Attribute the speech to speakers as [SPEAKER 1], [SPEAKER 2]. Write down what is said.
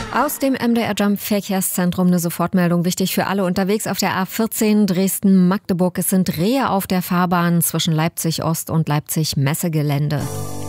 [SPEAKER 1] Aus dem MDR Jump Verkehrszentrum eine Sofortmeldung, wichtig für alle unterwegs auf der A14 Dresden-Magdeburg. Es sind Rehe auf der Fahrbahn zwischen Leipzig Ost und Leipzig Messegelände.